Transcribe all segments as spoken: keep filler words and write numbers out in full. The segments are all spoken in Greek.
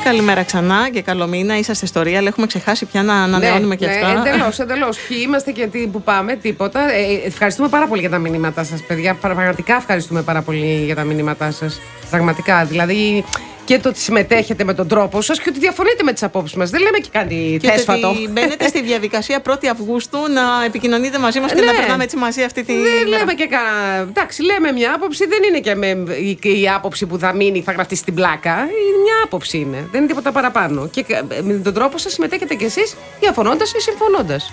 καλημέρα ξανά και καλό μήνα. Είσαστε στο Real, έχουμε ξεχάσει πια να ανανεώνουμε ναι, και ναι, αυτά. Εντελώς, εντελώς. Ποιοι είμαστε και τι, που πάμε, τίποτα. Ε, ευχαριστούμε πάρα πολύ για τα μηνύματά σας, παιδιά. Πραγματικά ευχαριστούμε πάρα πολύ για τα μηνύματά σας. Πραγματικά. Δηλαδή και το ότι συμμετέχετε με τον τρόπο σας και ότι διαφωνείτε με τις απόψεις μας. Δεν λέμε και κάτι θέσφατο. Και ότι μπαίνετε στη διαδικασία πρώτη Αυγούστου να επικοινωνείτε μαζί μας και ναι, να περνάμε έτσι μαζί αυτή τη. Δεν λέμε και κανένα. Εντάξει, λέμε μια άποψη, δεν είναι και με η, η άποψη που θα μείνει, θα γραφτεί στην πλάκα. Μια άποψη είναι. Δεν είναι τίποτα παραπάνω. Και με τον τρόπο σας συμμετέχετε κι εσείς διαφωνώντας ή συμφωνώντας.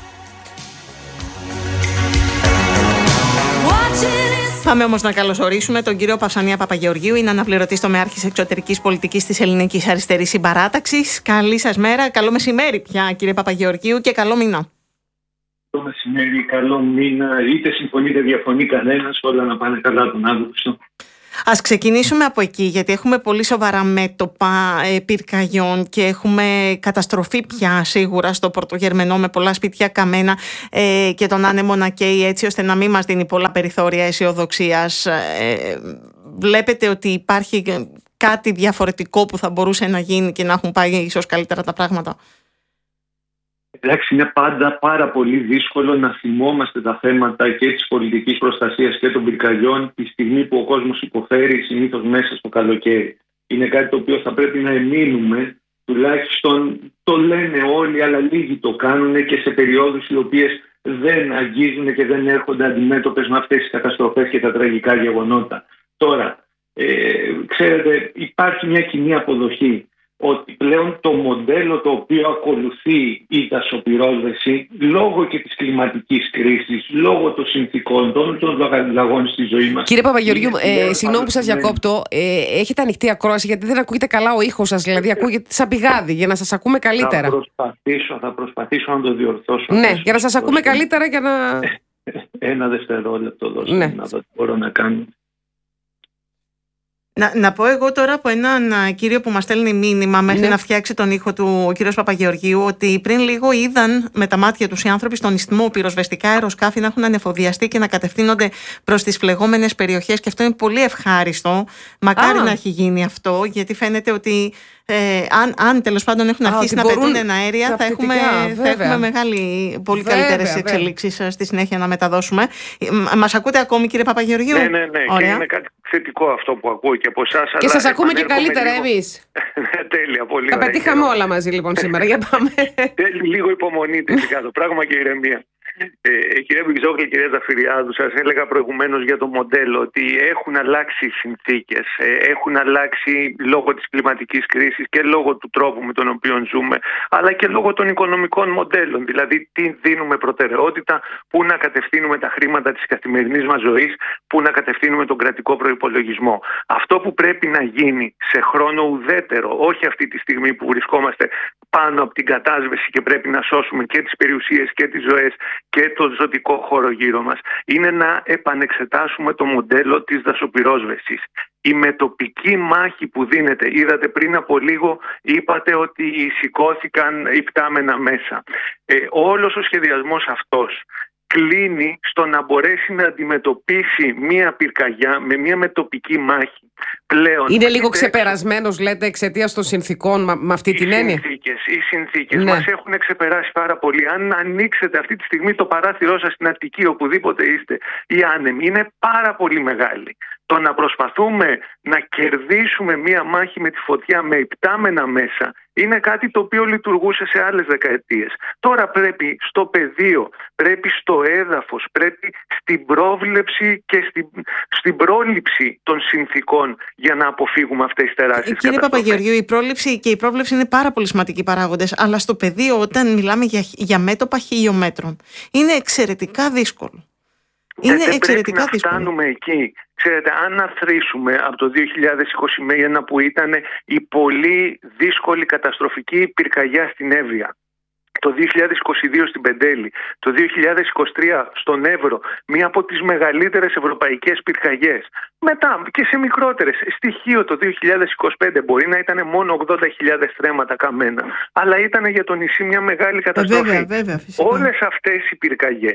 Πάμε όμως να καλωσορίσουμε τον κύριο Παυσανία Παπαγεωργίου. Είναι αναπληρωτής τομεάρχης εξωτερικής πολιτικής της Ελληνικής Αριστερής Συμπαράταξης. Καλή σας μέρα, καλό μεσημέρι πια κύριε Παπαγεωργίου και καλό μήνα. Καλό μεσημέρι, καλό μήνα. Είτε συμφωνεί είτε διαφωνεί κανένας, όλα να πάνε καλά τον Αύγουστο. Ας ξεκινήσουμε από εκεί, γιατί έχουμε πολύ σοβαρά μέτωπα ε, πυρκαγιών και έχουμε καταστροφή πια σίγουρα στο Πορτογερμενό με πολλά σπίτια καμένα ε, και τον άνεμο να καίει, έτσι ώστε να μην μας δίνει πολλά περιθώρια αισιοδοξίας. Ε, βλέπετε ότι υπάρχει κάτι διαφορετικό που θα μπορούσε να γίνει και να έχουν πάει ίσως καλύτερα τα πράγματα? Εντάξει, είναι πάντα πάρα πολύ δύσκολο να θυμόμαστε τα θέματα και της πολιτικής προστασίας και των πυρκαγιών τη στιγμή που ο κόσμος υποφέρει, συνήθως μέσα στο καλοκαίρι. Είναι κάτι το οποίο θα πρέπει να εμείνουμε, τουλάχιστον το λένε όλοι, αλλά λίγοι το κάνουν και σε περιόδους οι οποίες δεν αγγίζουν και δεν έρχονται αντιμέτωπες με αυτές τις καταστροφές και τα τραγικά γεγονότα. Τώρα, ε, ξέρετε, υπάρχει μια κοινή αποδοχή ότι πλέον το μοντέλο το οποίο ακολουθεί η δασοπυρόσβεση λόγω και της κλιματικής κρίσης, λόγω των συνθήκων, των, των λαγών στη ζωή μας. Κύριε Παπαγεωργίου, ε, συγγνώμη που σας διακόπτω, ε, έχετε ανοιχτή ακρόαση γιατί δεν ακούγεται καλά ο ήχος σας, δηλαδή ακούγεται σαν πηγάδι, για να σας ακούμε καλύτερα. Θα προσπαθήσω, θα προσπαθήσω να το διορθώσω. Ναι, για να σας ακούμε καλύτερα για να... Ένα δευτερόλεπτο δώστε ναι. να δω τι μπορώ να κάνω. Να, να πω εγώ τώρα από έναν κύριο που μας στέλνει μήνυμα μέχρι ναι. να φτιάξει τον ήχο του ο κύριος Παπαγεωργίου, ότι πριν λίγο είδαν με τα μάτια τους οι άνθρωποι στον ιστιμό πυροσβεστικά αεροσκάφη να έχουν ανεφοδιαστεί και να κατευθύνονται προς τις φλεγόμενες περιοχές, και αυτό είναι πολύ ευχάριστο. Μακάρι Α. να έχει γίνει αυτό, γιατί φαίνεται ότι ε, αν, αν τέλος πάντων έχουν αρχίσει Α, να μπορούν... πετούν αέρια, θα έχουμε, θα έχουμε μεγάλη, πολύ βέβαια, καλύτερες βέβαια. εξελίξεις στη συνέχεια να μεταδώσουμε. Μας ακούτε ακόμη, κύριε Παπαγεωργίου? Ναι, ναι, ναι. Ωραία. Και είναι κάτι θετικό αυτό που ακούω και από εσάς. Και σας ακούμε και καλύτερα λίγο... εμείς. Τέλεια, πολύ τα ωραία. Τα πετύχαμε όλα μαζί λοιπόν σήμερα. Για πάμε. Λίγο υπομονή τελικά το πράγμα και ηρεμία. Ε, κύριε Μπιζόγλη, κυρία Ζαφυριάδου, σας έλεγα προηγουμένως για το μοντέλο ότι έχουν αλλάξει οι συνθήκες, ε, έχουν αλλάξει λόγω της κλιματικής κρίσης και λόγω του τρόπου με τον οποίο ζούμε, αλλά και λόγω των οικονομικών μοντέλων. Δηλαδή, τι δίνουμε προτεραιότητα, πού να κατευθύνουμε τα χρήματα της καθημερινής μας ζωής, πού να κατευθύνουμε τον κρατικό προϋπολογισμό. Αυτό που πρέπει να γίνει σε χρόνο ουδέτερο, όχι αυτή τη στιγμή που βρισκόμαστε πάνω από την κατάσβεση και πρέπει να σώσουμε και τις περιουσίες και τις ζωές και το ζωτικό χώρο γύρω μας, είναι να επανεξετάσουμε το μοντέλο της δασοπυρόσβεσης. Η μετοπική μάχη που δίνεται, είδατε πριν από λίγο, είπατε ότι σηκώθηκαν υπτάμενα μέσα. Ε, όλος ο σχεδιασμός αυτός κλείνει στο να μπορέσει να αντιμετωπίσει μία πυρκαγιά με μία μετοπική μάχη. Πλέον, είναι λίγο ξεπερασμένος, λέτε, εξαιτίας των συνθήκων με, με αυτή την έννοια. Συνθήκες, οι συνθήκες ναι. μας έχουν ξεπεράσει πάρα πολύ. Αν ανοίξετε αυτή τη στιγμή το παράθυρό σας στην Αττική, οπουδήποτε είστε, οι άνεμοι είναι πάρα πολύ μεγάλοι. Το να προσπαθούμε να κερδίσουμε μία μάχη με τη φωτιά με υπτάμενα μέσα είναι κάτι το οποίο λειτουργούσε σε άλλες δεκαετίες. Τώρα πρέπει στο πεδίο, πρέπει στο έδαφος, πρέπει στην πρόβλεψη και στην, στην πρόληψη των συνθήκων για να αποφύγουμε αυτές τις τεράστιες Κύριε καταστροφές. Παπαγεωργίου, η πρόληψη και η πρόβλεψη είναι πάρα πολύ σημαντικοί παράγοντες, αλλά στο πεδίο, όταν μιλάμε για, για μέτωπα χιλιόμετρων, είναι εξαιρετικά δύσκολο. Είναι δεν εξαιρετικά πρέπει δύσκολο. να φτάνουμε εκεί. Ξέρετε, αν αθροίσουμε από το δύο χιλιάδες είκοσι ένα που ήταν η πολύ δύσκολη καταστροφική πυρκαγιά στην Εύβοια, το δύο χιλιάδες είκοσι δύο στην Πεντέλη, το δύο χιλιάδες είκοσι τρία στον Εύρο, μία από τις μεγαλύτερες ευρωπαϊκές πυρκαγιές. Μετά και σε μικρότερες. Στοιχείο το δύο χιλιάδες είκοσι πέντε μπορεί να ήταν μόνο ογδόντα χιλιάδες στρέμματα καμένα, αλλά ήταν για το νησί μια μεγάλη καταστροφή. Βέβαια, βέβαια, φυσικά. Όλες αυτές οι πυρκαγιές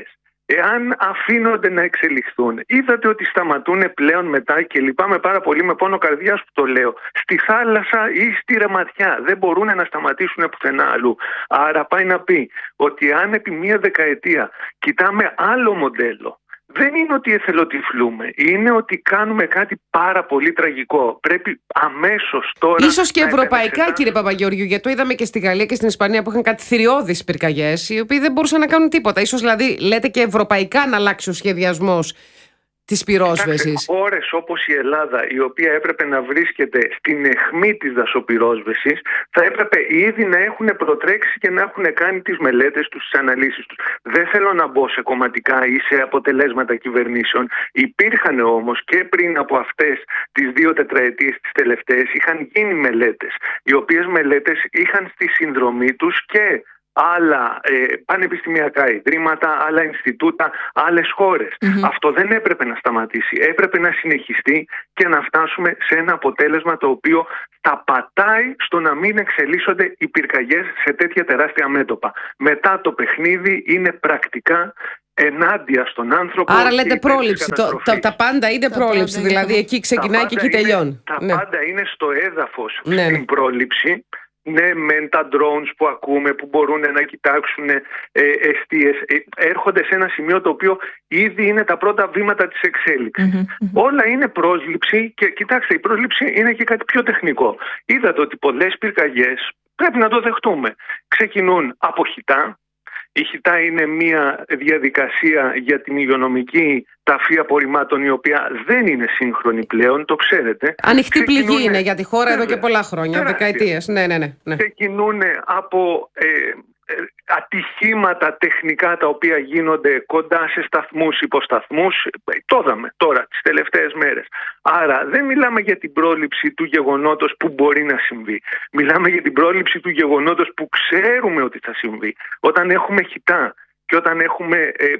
εάν αφήνονται να εξελιχθούν. Είδατε ότι σταματούν πλέον μετά, και λυπάμαι πάρα πολύ με πόνο καρδιάς που το λέω, στη θάλασσα ή στη ρεματιά. Δεν μπορούν να σταματήσουν πουθενά αλλού. Άρα πάει να πει ότι αν επί μία δεκαετία κοιτάμε άλλο μοντέλο, δεν είναι ότι εθελοτυφλούμε, είναι ότι κάνουμε κάτι πάρα πολύ τραγικό. Πρέπει αμέσως τώρα. Ίσως και ευρωπαϊκά, κύριε Παπαγεωργίου, γιατί το είδαμε και στη Γαλλία και στην Ισπανία που είχαν κάτι θηριώδεις πυρκαγιές, οι οποίοι δεν μπορούσαν να κάνουν τίποτα. Ίσως δηλαδή λέτε και ευρωπαϊκά να αλλάξει ο σχεδιασμός της πυρόσβεσης. Χώρες όπως η Ελλάδα, η οποία έπρεπε να βρίσκεται στην αιχμή της δασοπυρόσβεσης, θα έπρεπε ήδη να έχουν προτρέξει και να έχουν κάνει τις μελέτες τους, τις αναλύσεις τους. Δεν θέλω να μπω σε κομματικά ή σε αποτελέσματα κυβερνήσεων. Υπήρχαν όμως και πριν από αυτές τις δύο τετραετίες τις τελευταίες, είχαν γίνει μελέτες, οι οποίες μελέτες είχαν στη συνδρομή τους και άλλα ε, πανεπιστημιακά ιδρύματα, άλλα Ινστιτούτα, άλλες χώρες. Mm-hmm. Αυτό δεν έπρεπε να σταματήσει. Έπρεπε να συνεχιστεί και να φτάσουμε σε ένα αποτέλεσμα το οποίο θα πατάει στο να μην εξελίσσονται οι πυρκαγιές σε τέτοια τεράστια μέτωπα. Μετά το παιχνίδι είναι πρακτικά ενάντια στον άνθρωπο. Άρα λέτε πρόληψη. Το, τα, τα πάντα είναι τα πρόληψη. Πάντα δηλαδή εκεί ξεκινάει και εκεί τελειώνει. Τα ναι. πάντα είναι στο έδαφος ναι, στην ναι. πρόληψη. Ναι, μεν τα drones που ακούμε που μπορούν να κοιτάξουν ε, εστίες ε, έρχονται σε ένα σημείο το οποίο ήδη είναι τα πρώτα βήματα της εξέλιξης. Mm-hmm. Όλα είναι πρόσληψη και κοιτάξτε, η πρόσληψη είναι και κάτι πιο τεχνικό. Είδατε ότι πολλές πυρκαγιές, πρέπει να το δεχτούμε, ξεκινούν από χυτά. Η χυτά είναι μια διαδικασία για την υγειονομική ταφή απορριμμάτων, η οποία δεν είναι σύγχρονη πλέον, το ξέρετε. Ανοιχτή πληγή είναι για τη χώρα βέβαια, εδώ και πολλά χρόνια, τεράστια. Δεκαετίες. Ναι, ναι, ναι, ναι. Ξεκινούν από ε, ε, ατυχήματα τεχνικά τα οποία γίνονται κοντά σε σταθμούς, υποσταθμούς. Το είδαμε τώρα τις τελευταίες μέρες. Άρα δεν μιλάμε για την πρόληψη του γεγονότος που μπορεί να συμβεί. Μιλάμε για την πρόληψη του γεγονότος που ξέρουμε ότι θα συμβεί. Όταν έχουμε χυτά και όταν έχουμε ε,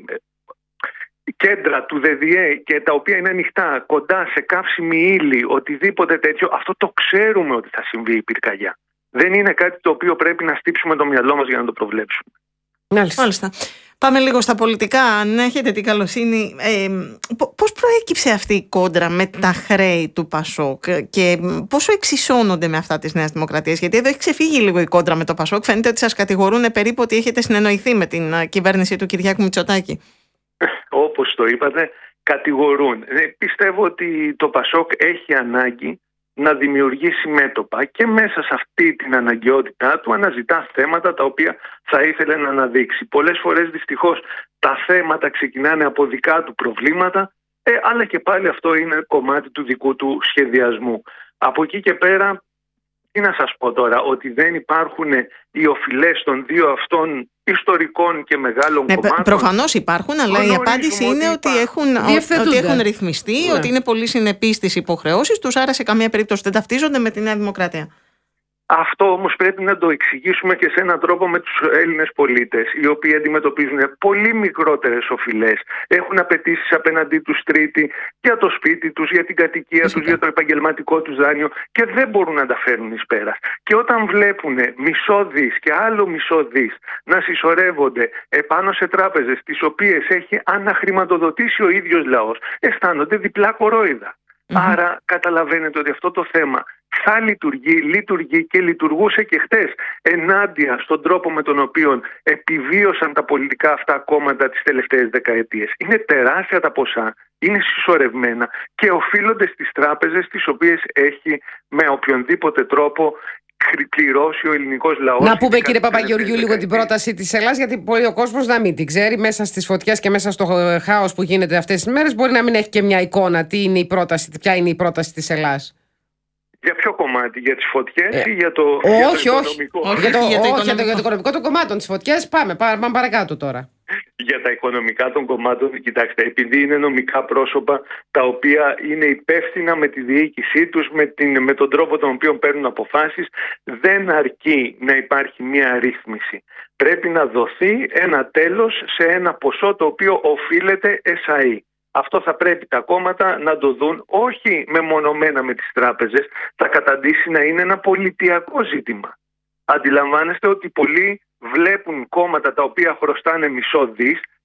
κέντρα του ΔΔΕ και τα οποία είναι ανοιχτά κοντά σε καύσιμη ύλη, οτιδήποτε τέτοιο, αυτό το ξέρουμε ότι θα συμβεί η πυρκαγιά. Δεν είναι κάτι το οποίο πρέπει να στύψουμε το μυαλό μας για να το προβλέψουμε. Μάλιστα. Μάλιστα. Πάμε λίγο στα πολιτικά. Αν έχετε την καλοσύνη, ε, πώς προέκυψε αυτή η κόντρα με τα χρέη του Πασόκ και πόσο εξισώνονται με αυτά της Νέας Δημοκρατίας? Γιατί εδώ έχει ξεφύγει λίγο η κόντρα με το Πασόκ. Φαίνεται ότι σας κατηγορούν περίπου ότι έχετε συνεννοηθεί με την κυβέρνηση του Κυριάκου Μητσοτάκη. Όπως το είπατε, κατηγορούν. Πιστεύω ότι το Πασόκ έχει ανάγκη να δημιουργήσει μέτωπα και μέσα σε αυτή την αναγκαιότητά του αναζητά θέματα τα οποία θα ήθελε να αναδείξει. Πολλές φορές δυστυχώς τα θέματα ξεκινάνε από δικά του προβλήματα, ε, αλλά και πάλι αυτό είναι κομμάτι του δικού του σχεδιασμού. Από εκεί και πέρα, τι να σας πω τώρα, ότι δεν υπάρχουν οι οφειλές των δύο αυτών ιστορικών και μεγάλων ναι, κομμάτων. Προφανώς υπάρχουν, αλλά η απάντηση είναι ότι, ότι, έχουν, ότι έχουν ρυθμιστεί, ναι. ότι είναι πολύ συνεπείς στις υποχρεώσεις τους, άρα σε καμία περίπτωση δεν ταυτίζονται με τη Νέα Δημοκρατία. Αυτό όμως πρέπει να το εξηγήσουμε και σε έναν τρόπο με τους Έλληνες πολίτες, οι οποίοι αντιμετωπίζουν πολύ μικρότερες οφειλές. Έχουν απαιτήσεις απέναντί τους τρίτη για το σπίτι τους, για την κατοικία τους, για το επαγγελματικό τους δάνειο και δεν μπορούν να τα φέρουν εις πέρας. Και όταν βλέπουν μισό δις και άλλο μισό δις να συσσωρεύονται επάνω σε τράπεζες τις οποίες έχει αναχρηματοδοτήσει ο ίδιος λαός, αισθάνονται διπλά κορόιδα. Mm-hmm. Άρα καταλαβαίνετε ότι αυτό το θέμα θα λειτουργεί, λειτουργεί και λειτουργούσε και χτες ενάντια στον τρόπο με τον οποίο επιβίωσαν τα πολιτικά αυτά κόμματα τις τελευταίες δεκαετίες. Είναι τεράστια τα ποσά, είναι συσσωρευμένα και οφείλονται στις τράπεζες τις οποίες έχει με οποιονδήποτε τρόπο πληρώσει ο ελληνικός λαός. Να πούμε, κύριε Παπαγεωργίου, λίγο την πρόταση της Ελλάδας, γιατί μπορεί ο κόσμος να μην την ξέρει. Μέσα στις φωτιές και μέσα στο χάος που γίνεται αυτές τις μέρες, μπορεί να μην έχει και μια εικόνα τι είναι η πρόταση, ποια είναι η πρόταση της Ελλάδας. Για ποιο κομμάτι, για τις φωτιές ε, ή για το, όχι, για το όχι, οικονομικό? Όχι, για το, για το, όχι, για το, για το οικονομικό των κομμάτων. Τις φωτιές πάμε, πάμε παρακάτω τώρα. Για τα οικονομικά των κομμάτων, κοιτάξτε, επειδή είναι νομικά πρόσωπα τα οποία είναι υπεύθυνα με τη διοίκησή τους, με, την, με τον τρόπο τον οποίο παίρνουν αποφάσεις, δεν αρκεί να υπάρχει μια ρύθμιση. Πρέπει να δοθεί ένα τέλος σε ένα ποσό το οποίο οφείλεται εσαΐ. Αυτό θα πρέπει τα κόμματα να το δουν όχι μεμονωμένα με τις τράπεζες, θα καταντήσει να είναι ένα πολιτιακό ζήτημα. Αντιλαμβάνεστε ότι πολλοί βλέπουν κόμματα τα οποία χρωστάνε μισό δις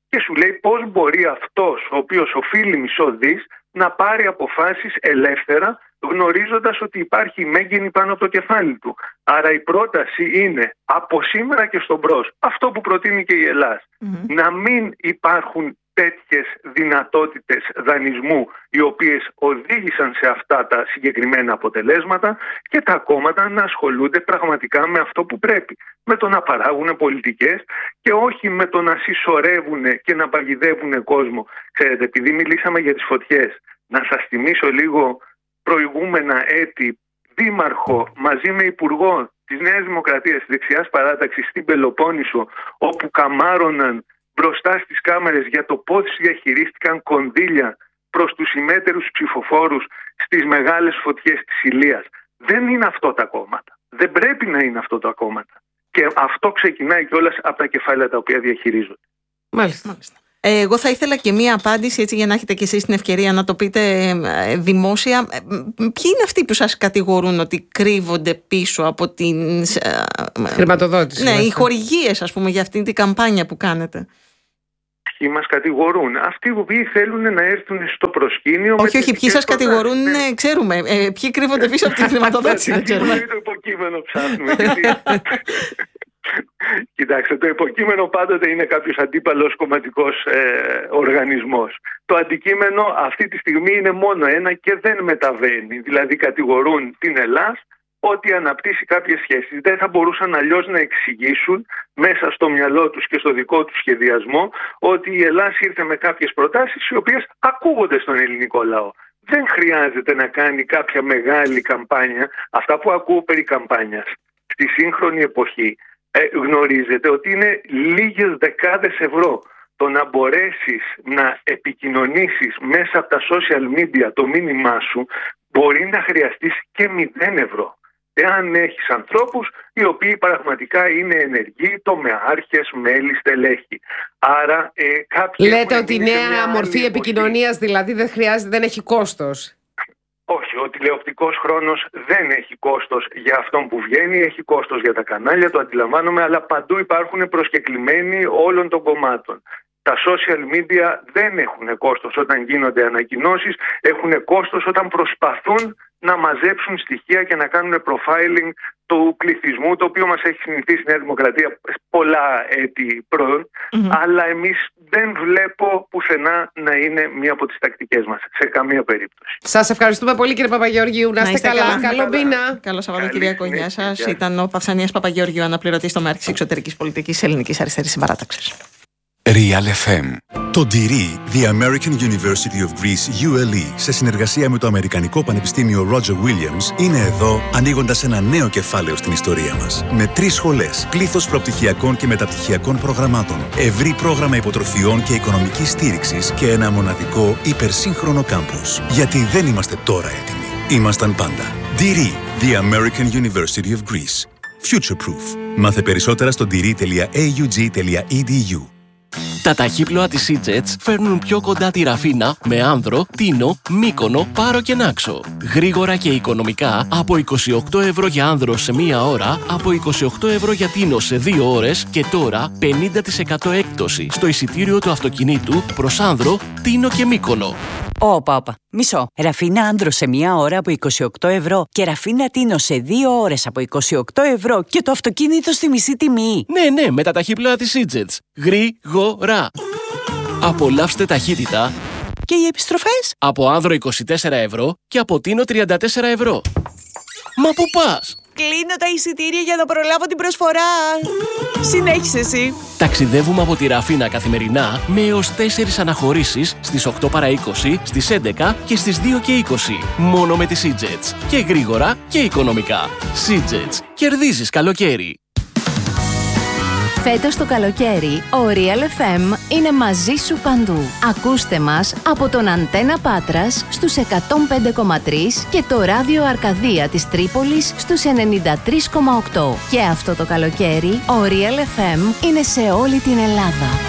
και σου λέει πώς μπορεί αυτός ο οποίος οφείλει μισό δις να πάρει αποφάσεις ελεύθερα, γνωρίζοντας ότι υπάρχει μέγενη πάνω από το κεφάλι του. Άρα η πρόταση είναι από σήμερα και στον μπρος, αυτό που προτείνει και η Ελλάδα, mm-hmm. να μην υπάρχουν τέτοιες δυνατότητες δανεισμού οι οποίες οδήγησαν σε αυτά τα συγκεκριμένα αποτελέσματα και τα κόμματα να ασχολούνται πραγματικά με αυτό που πρέπει. Με το να παράγουν πολιτικές και όχι με το να συσσωρεύουν και να παγιδεύουν κόσμο. Ξέρετε, επειδή μιλήσαμε για τις φωτιές, να σας θυμίσω λίγο προηγούμενα έτη δήμαρχο μαζί με υπουργό της Νέας Δημοκρατίας, της δεξιάς παράταξης στην Πελοπόννησο, όπου καμάρωναν μπροστά στις κάμερες για το πώς διαχειρίστηκαν κονδύλια προς τους ημέτερους ψηφοφόρους στις μεγάλες φωτιές της Ηλίας. Δεν είναι αυτό τα κόμματα. Δεν πρέπει να είναι αυτό τα κόμματα. Και αυτό ξεκινάει κιόλας από τα κεφάλαια τα οποία διαχειρίζονται. Μάλιστα. Μάλιστα. Ε, εγώ θα ήθελα και μία απάντηση, έτσι, για να έχετε κι εσείς την ευκαιρία να το πείτε ε, δημόσια. Ε, ποιοι είναι αυτοί που σας κατηγορούν ότι κρύβονται πίσω από την ε, χρηματοδότηση? Ναι, οι χορηγίες, ας πούμε, για αυτήν την καμπάνια που κάνετε. Ποιοι μας κατηγορούν? Αυτοί που θέλουν να έρθουν στο προσκήνιο. Όχι, όχι, ποιοι σας κατηγορούν, ναι, ξέρουμε. Ε, ποιοι κρύβονται πίσω από την χρηματοδότηση, δεν ξέρουμε. Το υποκείμενο ψάχνουμε. Κοιτάξτε, το υποκείμενο πάντοτε είναι κάποιος αντίπαλος κομματικός ε, οργανισμός. Το αντικείμενο αυτή τη στιγμή είναι μόνο ένα και δεν μεταβαίνει. Δηλαδή κατηγορούν την Ελλάδα ότι αναπτύσσει κάποιες σχέσεις. Δεν θα μπορούσαν αλλιώς να εξηγήσουν μέσα στο μυαλό τους και στο δικό τους σχεδιασμό ότι η Ελλάδα ήρθε με κάποιες προτάσεις οι οποίες ακούγονται στον ελληνικό λαό. Δεν χρειάζεται να κάνει κάποια μεγάλη καμπάνια. Αυτά που ακούω περί καμπάνιας στη σύγχρονη εποχή, ε, γνωρίζετε ότι είναι λίγες δεκάδες ευρώ. Το να μπορέσεις να επικοινωνήσεις μέσα από τα social media το μήνυμά σου μπορεί να χρειαστείς και μηδέν ευρώ. Εάν έχεις ανθρώπους οι οποίοι πραγματικά είναι ενεργοί, τομεάρχες, μέλη, στελέχη. Άρα ε, κάποιοι... Λέτε ότι η νέα μορφή επικοινωνίας δηλαδή δεν χρειάζεται, δεν έχει κόστος. Όχι, ο τηλεοπτικός χρόνος δεν έχει κόστος για αυτόν που βγαίνει, έχει κόστος για τα κανάλια, το αντιλαμβάνομαι, αλλά παντού υπάρχουν προσκεκλημένοι όλων των κομμάτων. Τα social media δεν έχουν κόστος όταν γίνονται ανακοινώσεις, έχουν κόστος όταν προσπαθούν να μαζέψουν στοιχεία και να κάνουν profiling του πληθυσμού, το οποίο μας έχει συνηθίσει η Νέα Δημοκρατία πολλά έτη πρώην, mm-hmm. αλλά εμείς δεν βλέπω πουθενά να είναι μία από τις τακτικές μας, σε καμία περίπτωση. Σας ευχαριστούμε πολύ, κύριε Παπαγεωργίου. Να είστε καλά. καλά. Καλό μήνα. Καλό Σαββατοκύριακο. Γεια σας. Ήταν ο Παυσανίας Παπαγεωργίου, αναπληρωτής τομέας εξωτερικής πολιτικής Ελληνικής Αριστερής Συμπαράταξης. Real εφ εμ. Το ντι ι, The American University of Greece, γιου ελ ι, σε συνεργασία με το Αμερικανικό Πανεπιστήμιο Roger Williams, είναι εδώ ανοίγοντας ένα νέο κεφάλαιο στην ιστορία μας. Με τρεις σχολές, πλήθος προπτυχιακών και μεταπτυχιακών προγραμμάτων, ευρύ πρόγραμμα υποτροφιών και οικονομικής στήριξης και ένα μοναδικό υπερσύγχρονο κάμπους. Γιατί δεν είμαστε τώρα έτοιμοι. Ήμασταν πάντα. ντι ι, The American University of Greece. Future Proof. Μάθε περισσότερα στο ντι ι τελεία έι γιου τζι τελεία ι ντι γιου. Τα ταχύπλοα της Seajets φέρνουν πιο κοντά τη Ραφίνα με Άνδρο, Τίνο, Μύκονο, Πάρο και Νάξο. Γρήγορα και οικονομικά από είκοσι οκτώ ευρώ για Άνδρο σε μία ώρα, από είκοσι οκτώ ευρώ για Τίνο σε δύο ώρες και τώρα πενήντα τοις εκατό έκπτωση στο εισιτήριο του αυτοκινήτου προς Άνδρο, Τίνο και Μύκονο. Όπα, όπα. Μισό. Ραφίνα Άνδρο σε μία ώρα από είκοσι οκτώ ευρώ και Ραφίνα Τίνο σε δύο ώρες από είκοσι οκτώ ευρώ και το αυτοκίνητο στη μισή τιμή. Ναι, ναι, με τα ταχύπλοα της Seajets. Γρήγορα. Απολαύστε ταχύτητα. Και οι επιστροφές? Από Άνδρο είκοσι τέσσερα ευρώ και από Τίνο τριάντα τέσσερα ευρώ. Μα πού πας? Κλείνω τα εισιτήρια για να προλάβω την προσφορά. Συνέχισε εσύ. Ταξιδεύουμε από τη Ραφίνα καθημερινά με έως τέσσερις αναχωρήσεις στις οκτώ παρά είκοσι, στις έντεκα και στις δύο και είκοσι. Μόνο με τη Seajets. Και γρήγορα και οικονομικά. Seajets. Κερδίζεις καλοκαίρι. Φέτος το καλοκαίρι, ο Real εφ εμ είναι μαζί σου παντού. Ακούστε μας από τον Αντένα Πάτρας στους εκατόν πέντε κόμμα τρία και το ράδιο Αρκαδία της Τρίπολης στους ενενήντα τρία κόμμα οκτώ. Και αυτό το καλοκαίρι, ο Real εφ εμ είναι σε όλη την Ελλάδα.